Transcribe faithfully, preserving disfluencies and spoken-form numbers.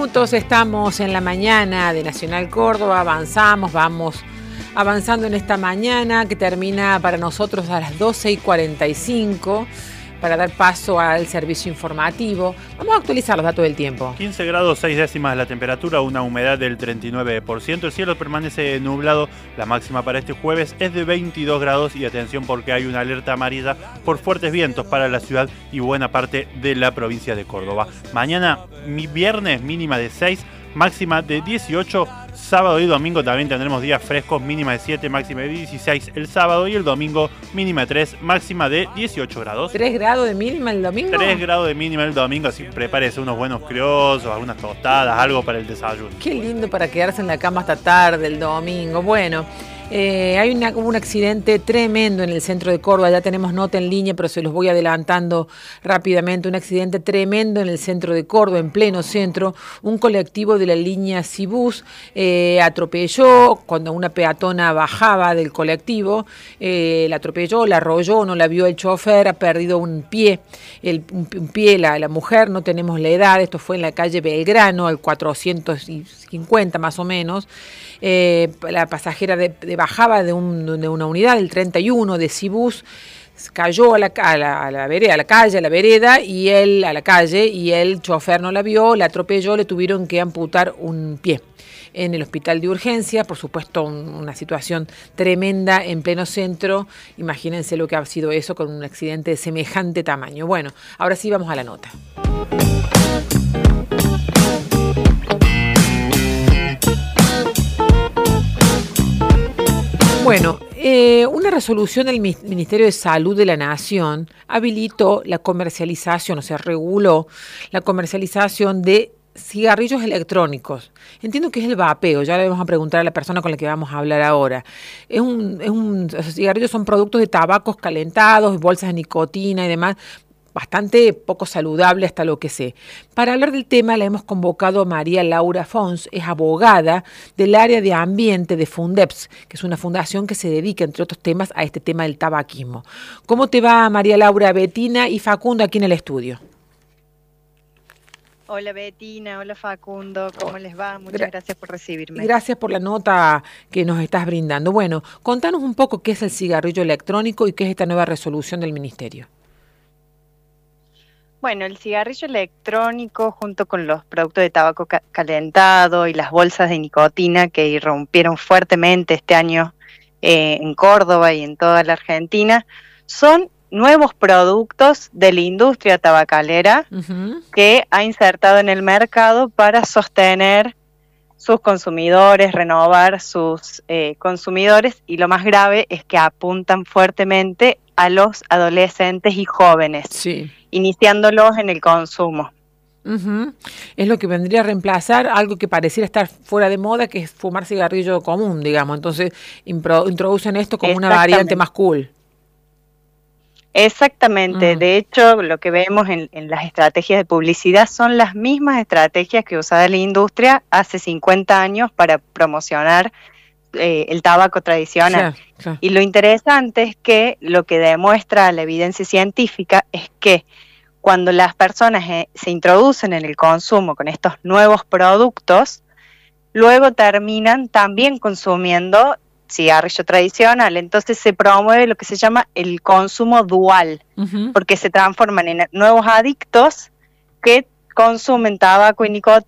minutos, estamos en la mañana de Nacional Córdoba, avanzamos, vamos avanzando en esta mañana que termina para nosotros a las doce y cuarenta y cinco para dar paso al servicio informativo. Vamos a actualizar los datos del tiempo. quince grados seis décimas la temperatura, una humedad del treinta y nueve por ciento. El cielo permanece nublado. La máxima para este jueves es de veintidós grados y atención porque hay una alerta amarilla por fuertes vientos para la ciudad y buena parte de la provincia de Córdoba. Mañana, mi viernes, mínima de seis, máxima de dieciocho. Sábado y domingo también tendremos días frescos, mínima de siete, máxima de dieciséis el sábado y el domingo mínima de tres, máxima de dieciocho grados. ¿tres grados de mínima el domingo? tres grados de mínima el domingo, así prepárese unos buenos criollos, algunas tostadas, algo para el desayuno. Qué lindo para quedarse en la cama hasta tarde el domingo. Bueno, eh, hay una, un accidente tremendo en el centro de Córdoba, ya tenemos nota en línea, pero se los voy adelantando rápidamente. Un accidente tremendo en el centro de Córdoba, en pleno centro. Un colectivo de la línea Cibús eh, atropelló cuando una peatona bajaba del colectivo, eh, la atropelló, la arrolló, no la vio el chofer, ha perdido un pie, el, un, un pie la, la mujer, no tenemos la edad, esto fue en la calle Belgrano, al cuatrocientos cincuenta más o menos. Eh, la pasajera de, de bajaba de, un, de una unidad, el treinta y uno de Cibús, cayó a la, a, la, a la vereda, a la calle, a la vereda, y él, a la calle, y el chofer no la vio, la atropelló, le tuvieron que amputar un pie en el hospital de urgencia. Por supuesto, un, una situación tremenda en pleno centro. Imagínense lo que ha sido eso con un accidente de semejante tamaño. Bueno, ahora sí vamos a la nota. Bueno, eh, una resolución del Ministerio de Salud de la Nación habilitó la comercialización, o sea, reguló la comercialización de cigarrillos electrónicos. Entiendo que es el vapeo, ya le vamos a preguntar a la persona con la que vamos a hablar ahora. Es un, es un, los cigarrillos son productos de tabacos calentados, bolsas de nicotina y demás, bastante poco saludable hasta lo que sé. Para hablar del tema la hemos convocado a María Laura Fons, es abogada del área de ambiente de Fundeps, que es una fundación que se dedica, entre otros temas, a este tema del tabaquismo. ¿Cómo te va, María Laura? Betina y Facundo aquí en el estudio. Hola Betina, hola Facundo, ¿cómo les va? Muchas Gra- gracias por recibirme. Gracias por la nota que nos estás brindando. Bueno, contanos un poco qué es el cigarrillo electrónico y qué es esta nueva resolución del Ministerio. Bueno, el cigarrillo electrónico junto con los productos de tabaco ca- calentado y las bolsas de nicotina que irrumpieron fuertemente este año eh, en Córdoba y en toda la Argentina, son nuevos productos de la industria tabacalera uh-huh. que ha insertado en el mercado para sostener sus consumidores, renovar sus eh, consumidores, y lo más grave es que apuntan fuertemente a los adolescentes y jóvenes, sí. iniciándolos en el consumo. Uh-huh. Es lo que vendría a reemplazar algo que pareciera estar fuera de moda, que es fumar cigarrillo común, digamos. Entonces impro- introducen esto como una variante más cool. Exactamente, mm. de hecho lo que vemos en, en las estrategias de publicidad son las mismas estrategias que usaba la industria hace cincuenta años para promocionar eh, el tabaco tradicional. Sí, sí. Y lo interesante es que lo que demuestra la evidencia científica es que cuando las personas eh, se introducen en el consumo con estos nuevos productos, luego terminan también consumiendo cigarrillo tradicional. Entonces se promueve lo que se llama el consumo dual, uh-huh. porque se transforman en nuevos adictos que consumen tabaco y nicotina